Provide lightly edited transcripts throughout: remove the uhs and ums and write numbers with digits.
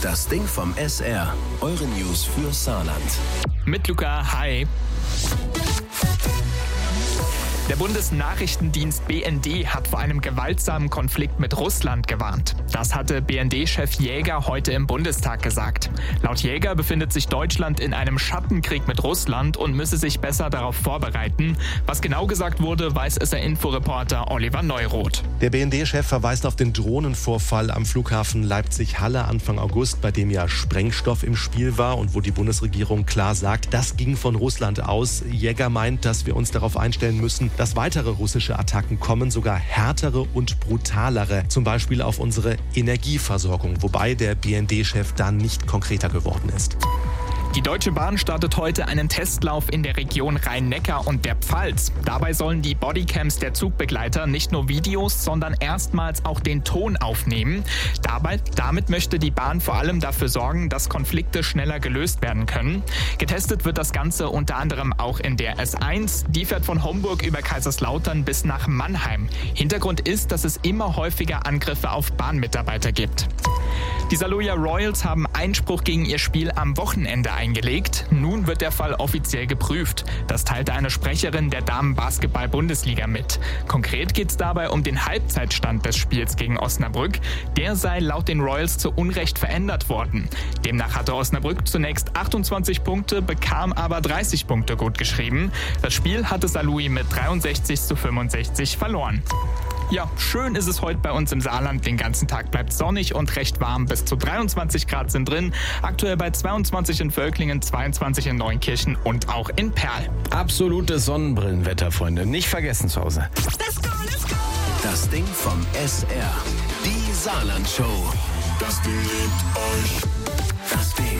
Das Ding vom SR. Eure News für Saarland. Mit Luca, hi. Der Bundesnachrichtendienst BND hat vor einem gewaltsamen Konflikt mit Russland gewarnt. Das hatte BND-Chef Jäger heute im Bundestag gesagt. Laut Jäger befindet sich Deutschland in einem Schattenkrieg mit Russland und müsse sich besser darauf vorbereiten. Was genau gesagt wurde, weiß SR-Info-Reporter Oliver Neuroth. Der BND-Chef verweist auf den Drohnenvorfall am Flughafen Leipzig-Halle Anfang August, bei dem ja Sprengstoff im Spiel war und wo die Bundesregierung klar sagt, das ging von Russland aus. Jäger meint, dass wir uns darauf einstellen müssen, dass weitere russische Attacken kommen, sogar härtere und brutalere, zum Beispiel auf unsere Energieversorgung, wobei der BND-Chef da nicht konkreter geworden ist. Die Deutsche Bahn startet heute einen Testlauf in der Region Rhein-Neckar und der Pfalz. Dabei sollen die Bodycams der Zugbegleiter nicht nur Videos, sondern erstmals auch den Ton aufnehmen. Damit möchte die Bahn vor allem dafür sorgen, dass Konflikte schneller gelöst werden können. Getestet wird das Ganze unter anderem auch in der S1. Die fährt von Homburg über Kaiserslautern bis nach Mannheim. Hintergrund ist, dass es immer häufiger Angriffe auf Bahnmitarbeiter gibt. Die Saarlouis Royals haben Einspruch gegen ihr Spiel am Wochenende eingelegt. Nun wird der Fall offiziell geprüft. Das teilte eine Sprecherin der Damen-Basketball-Bundesliga mit. Konkret geht es dabei um den Halbzeitstand des Spiels gegen Osnabrück. Der sei laut den Royals zu Unrecht verändert worden. Demnach hatte Osnabrück zunächst 28 Punkte, bekam aber 30 Punkte gutgeschrieben. Das Spiel hatte Saarlouis mit 63:65 verloren. Ja, schön ist es heute bei uns im Saarland. Den ganzen Tag bleibt sonnig und recht warm. Bis zu 23 Grad sind drin. Aktuell bei 22 in Völklingen, 22 in Neunkirchen und auch in Perl. Absolutes Sonnenbrillenwetter, Freunde. Nicht vergessen zu Hause. Let's go, let's go! Das Ding vom SR. Die Saarland-Show. Das Ding liebt euch. Das Ding.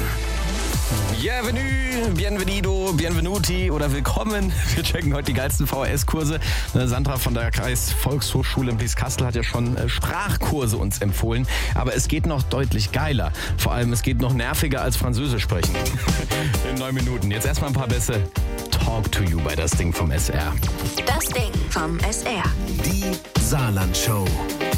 Bienvenue, bienvenido, bienvenuti oder willkommen. Wir checken heute die geilsten VHS-Kurse. Sandra von der Kreisvolkshochschule in Blieskastel hat ja schon Sprachkurse uns empfohlen. Aber es geht noch deutlich geiler. Vor allem, es geht noch nerviger als Französisch sprechen. In 9 Minuten. Jetzt erstmal ein paar Bässe. Talk to you bei Das Ding vom SR. Das Ding vom SR. Die Saarland-Show.